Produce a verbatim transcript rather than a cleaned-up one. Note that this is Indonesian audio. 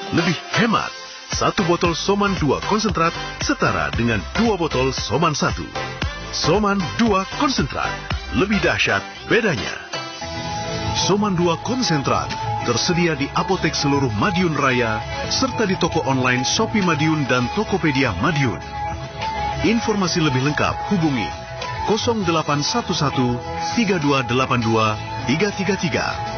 lebih hemat. Satu botol Soman dua konsentrat setara dengan dua botol Soman satu. Soman dua konsentrat, lebih dahsyat bedanya. Soman dua konsentrat tersedia di apotek seluruh Madiun Raya serta di toko online Shopee Madiun dan Tokopedia Madiun. Informasi lebih lengkap hubungi nol delapan satu satu tiga dua delapan dua tiga tiga tiga.